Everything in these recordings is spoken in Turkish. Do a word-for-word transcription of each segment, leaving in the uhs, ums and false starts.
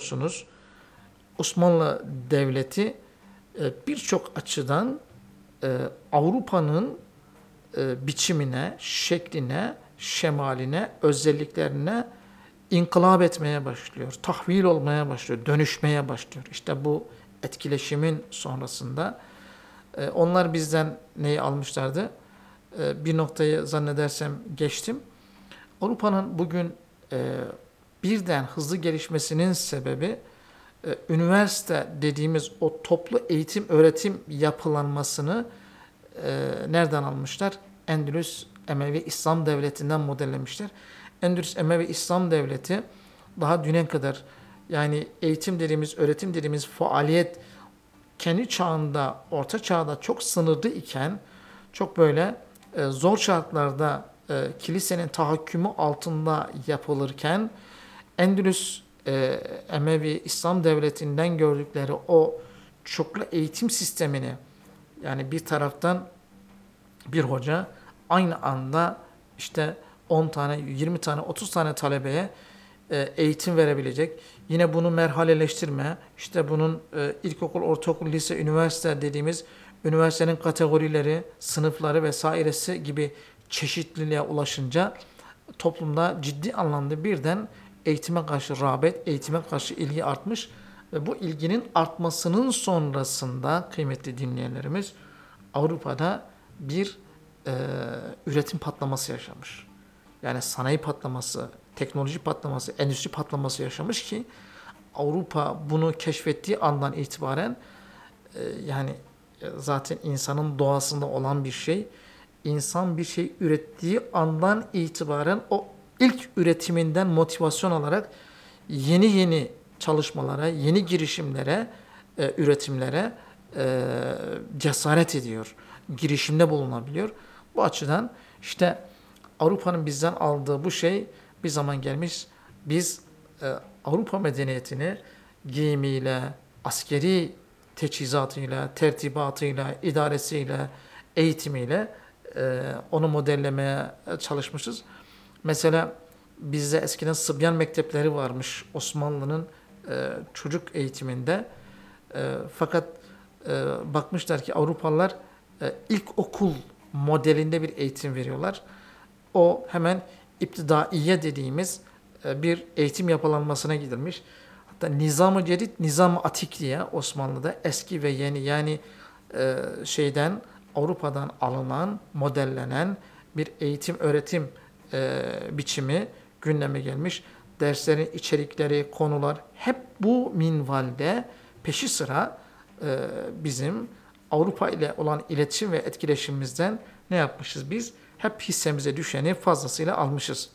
biliyorsunuz Osmanlı Devleti e, birçok açıdan e, Avrupa'nın e, biçimine, şekline, şemaline, özelliklerine inkılap etmeye başlıyor. Tahvil olmaya başlıyor, dönüşmeye başlıyor. İşte bu etkileşimin sonrasında e, onlar bizden neyi almışlardı? E, bir noktayı zannedersem geçtim. Avrupa'nın bugün e, birden hızlı gelişmesinin sebebi e, üniversite dediğimiz o toplu eğitim öğretim yapılanmasını e, nereden almışlar? Endülüs Emevi İslam Devleti'nden modellemişler. Endülüs Emevi İslam Devleti daha düne kadar yani eğitim dediğimiz, öğretim dediğimiz faaliyet kendi çağında, orta çağda çok sınırlı iken çok böyle e, zor şartlarda e, kilisenin tahakkümü altında yapılırken Endülüs e, Emevi İslam Devleti'nden gördükleri o çoklu eğitim sistemini yani bir taraftan bir hoca aynı anda işte on tane, yirmi tane, otuz tane talebeye e, eğitim verebilecek. Yine bunu merhaleleştirme, işte bunun e, ilkokul, ortaokul, lise, üniversite dediğimiz üniversitenin kategorileri, sınıfları vesairesi gibi çeşitliliğe ulaşınca toplumda ciddi anlamda birden eğitime karşı rağbet, eğitime karşı ilgi artmış ve bu ilginin artmasının sonrasında kıymetli dinleyenlerimiz Avrupa'da bir e, üretim patlaması yaşamış. Yani sanayi patlaması, teknoloji patlaması, endüstri patlaması yaşamış ki Avrupa bunu keşfettiği andan itibaren e, yani zaten insanın doğasında olan bir şey. İnsan bir şey ürettiği andan itibaren o ilk üretiminden motivasyon alarak yeni yeni çalışmalara, yeni girişimlere, e, üretimlere e, cesaret ediyor. Girişimde bulunabiliyor. Bu açıdan işte Avrupa'nın bizden aldığı bu şey bir zaman gelmiş. Biz e, Avrupa medeniyetini giyimiyle, askeri teçhizatıyla, tertibatıyla, idaresiyle, eğitimiyle e, onu modellemeye çalışmışız. Mesela bizde eskiden Sıbyan mektepleri varmış Osmanlı'nın e, çocuk eğitiminde. E, fakat e, bakmışlar ki Avrupalılar e, ilkokul modelinde bir eğitim veriyorlar. O hemen iptidaiye dediğimiz e, bir eğitim yapılanmasına gidilmiş. Hatta Nizam-ı Cedid, Nizam-ı Atik diye Osmanlı'da eski ve yeni yani e, şeyden Avrupa'dan alınan, modellenen bir eğitim öğretim e, biçimi gündeme gelmiş. Derslerin içerikleri, konular hep bu minvalde peşi sıra e, bizim Avrupa ile olan iletişim ve etkileşimimizden ne yapmışız biz? Hep hissemize düşeni fazlasıyla almışız.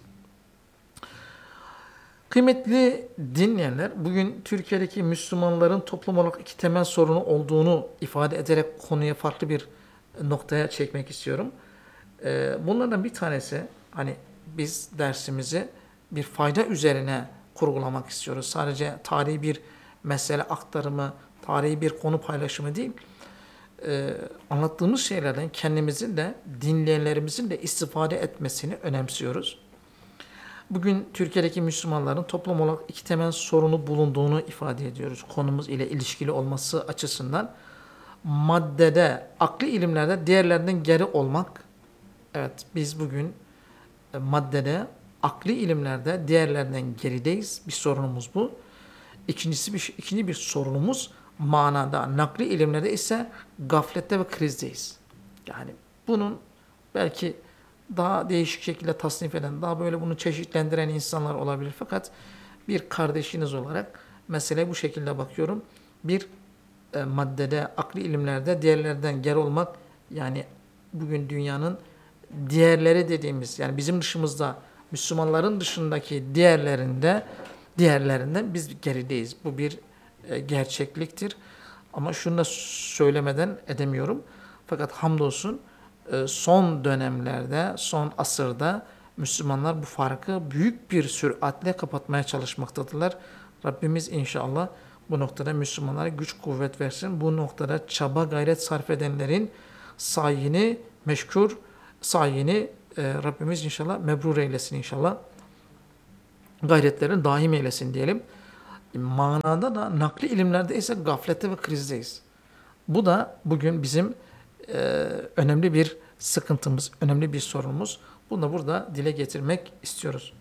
Kıymetli dinleyenler, bugün Türkiye'deki Müslümanların toplum olarak iki temel sorunu olduğunu ifade ederek konuya farklı bir noktaya çekmek istiyorum. Bunlardan bir tanesi, hani biz dersimizi bir fayda üzerine kurgulamak istiyoruz. Sadece tarihi bir mesele aktarımı, tarihi bir konu paylaşımı değil, anlattığımız şeylerden kendimizin de dinleyenlerimizin de istifade etmesini önemsiyoruz. Bugün Türkiye'deki Müslümanların toplum olarak iki temel sorunu bulunduğunu ifade ediyoruz. Konumuz ile ilişkili olması açısından. Maddede, akli ilimlerde diğerlerinden geri olmak. Evet, biz bugün maddede, akli ilimlerde diğerlerinden gerideyiz. Bir sorunumuz bu. İkincisi bir, ikinci bir sorunumuz manada, nakli ilimlerde ise gaflette ve krizdeyiz. Yani bunun belki daha değişik şekilde tasnif eden, daha böyle bunu çeşitlendiren insanlar olabilir. Fakat bir kardeşiniz olarak meseleye bu şekilde bakıyorum. Bir e, maddede, akli ilimlerde diğerlerden geri olmak, yani bugün dünyanın diğerleri dediğimiz, yani bizim dışımızda, Müslümanların dışındaki diğerlerinde, diğerlerinden biz gerideyiz. Bu bir e, gerçekliktir. Ama şunu da söylemeden edemiyorum. Fakat hamdolsun son dönemlerde, son asırda Müslümanlar bu farkı büyük bir süratle kapatmaya çalışmaktadırlar. Rabbimiz inşallah bu noktada Müslümanlara güç kuvvet versin. Bu noktada çaba gayret sarf edenlerin sayini meşkur, sayini e, Rabbimiz inşallah mebrur eylesin inşallah. Gayretlerini daim eylesin diyelim. manada da nakli ilimlerde ise gaflette ve krizdeyiz. Bu da bugün bizim e, önemli bir sıkıntımız, önemli bir sorunumuz. Bunu da burada dile getirmek istiyoruz.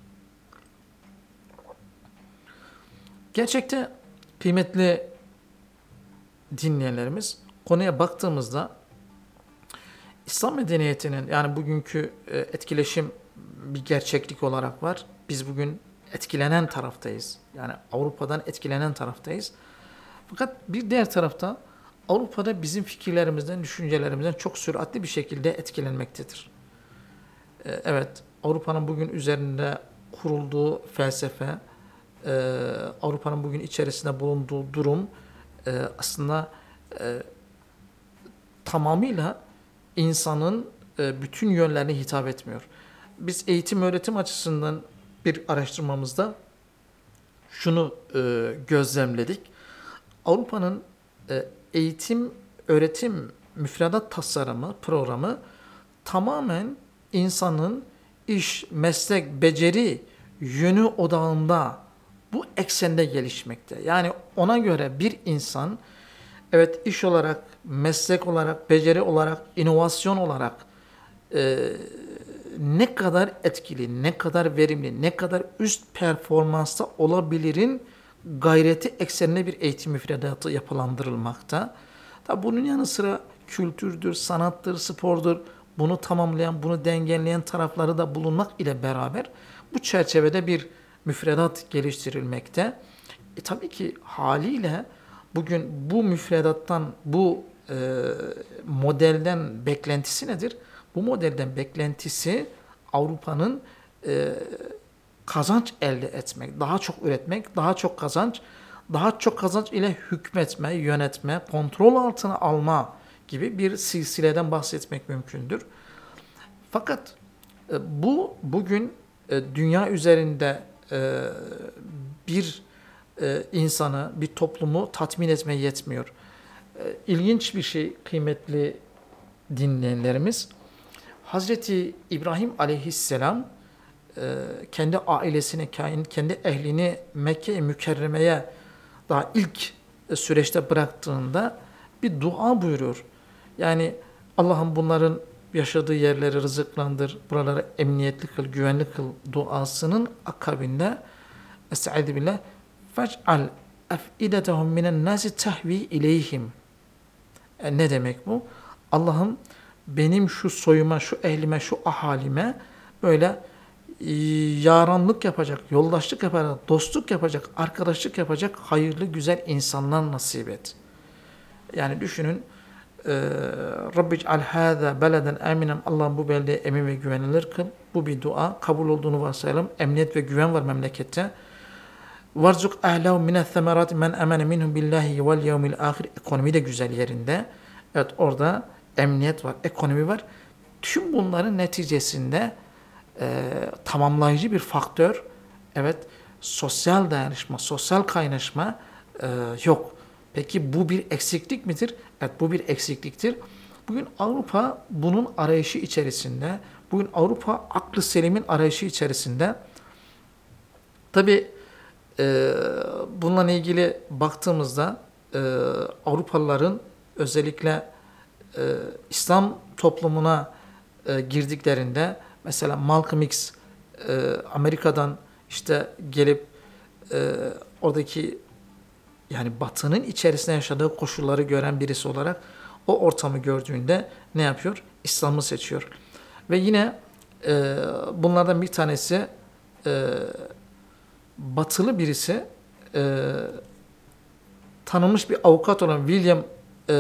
Gerçekte kıymetli dinleyenlerimiz, konuya baktığımızda İslam medeniyetinin, yani bugünkü e, etkileşim bir gerçeklik olarak var. Biz bugün etkilenen taraftayız. Yani Avrupa'dan etkilenen taraftayız. Fakat bir diğer tarafta Avrupa'da bizim fikirlerimizden, düşüncelerimizden çok süratli bir şekilde etkilenmektedir. E, evet, Avrupa'nın bugün üzerinde kurulduğu felsefe, e, Avrupa'nın bugün içerisinde bulunduğu durum e, aslında e, tamamıyla insanın e, bütün yönlerine hitap etmiyor. Biz eğitim öğretim açısından bir araştırmamızda şunu e, gözlemledik. Avrupa'nın e, eğitim öğretim müfredat tasarımı programı tamamen insanın iş, meslek, beceri yönü odağında bu eksende gelişmekte. Yani ona göre bir insan evet iş olarak, meslek olarak, beceri olarak, inovasyon olarak e, ne kadar etkili, ne kadar verimli, ne kadar üst performansta olabilirin gayreti eksenine bir eğitim müfredatı yapılandırılmakta. Tabi bunun yanı sıra kültürdür, sanattır, spordur, bunu tamamlayan, bunu dengeleyen tarafları da bulunmak ile beraber bu çerçevede bir müfredat geliştirilmekte. E tabii ki haliyle bugün bu müfredattan, bu e, modelden beklentisi nedir? Bu modelden beklentisi Avrupa'nın e, kazanç elde etmek, daha çok üretmek, daha çok kazanç, daha çok kazanç ile hükmetme, yönetme, kontrol altına alma gibi bir silsileden bahsetmek mümkündür. Fakat e, bu bugün e, dünya üzerinde e, bir e, insanı, bir toplumu tatmin etmeye yetmiyor. E, ilginç bir şey kıymetli dinleyenlerimiz. Hazreti İbrahim aleyhisselam e, kendi ailesini, kendi ehlini Mekke-i Mükerreme'ye daha ilk süreçte bıraktığında bir dua buyuruyor. Yani Allah'ım bunların yaşadığı yerleri rızıklandır, buraları emniyetli kıl, güvenli kıl duasının akabinde Estaizu billah fec'al ef'idetehum minen nasi tahvi ileyhim. E ne demek bu? Allah'ım benim şu soyuma, şu ehlime, şu ahalime böyle e, yaranlık yapacak, yoldaşlık yapacak, dostluk yapacak, arkadaşlık yapacak hayırlı, güzel insanlar nasip et. Yani düşünün e, Rabbic'al hâzâ beleden eminen, Allah'ım bu beldeye emin ve güvenilir kıl. Bu bir dua. Kabul olduğunu varsayalım. Emniyet ve güven var memlekette. Varzuk ehlehu minet semerati men emene minhum billahi vel yevmil ahir. Ekonomi de güzel yerinde. Evet, orada emniyet var, ekonomi var. Tüm bunların neticesinde e, tamamlayıcı bir faktör, evet, sosyal dayanışma, sosyal kaynaşma e, yok. Peki bu bir eksiklik midir? Evet, bu bir eksikliktir. Bugün Avrupa bunun arayışı içerisinde, bugün Avrupa aklı selimin arayışı içerisinde. Tabi e, bununla ilgili baktığımızda e, Avrupalıların özellikle e, İslam toplumuna e, girdiklerinde mesela Malcolm X e, Amerika'dan işte gelip e, oradaki yani Batı'nın içerisinde yaşadığı koşulları gören birisi olarak o ortamı gördüğünde ne yapıyor? İslam'ı seçiyor. Ve yine e, bunlardan bir tanesi e, Batılı birisi e, tanınmış bir avukat olan William e,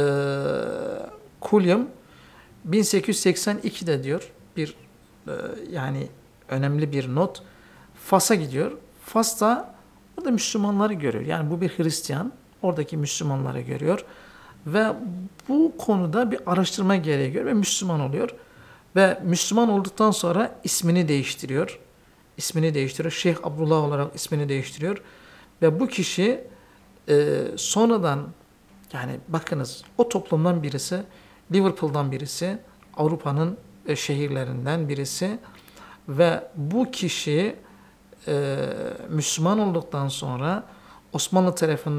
Cullen bin sekiz yüz seksen ikide diyor bir e, yani önemli bir not, Fas'a gidiyor. Fas'ta orada Müslümanları görüyor. Yani bu bir Hristiyan. Oradaki Müslümanları görüyor. Ve bu konuda bir araştırma gereği görüyor ve Müslüman oluyor. Ve Müslüman olduktan sonra ismini değiştiriyor. İsmini değiştiriyor. Şeyh Abdullah olarak ismini değiştiriyor. Ve bu kişi e, sonradan, yani bakınız, o toplumdan birisi, Liverpool'dan birisi, Avrupa'nın e, şehirlerinden birisi ve bu kişi e, Müslüman olduktan sonra Osmanlı tarafından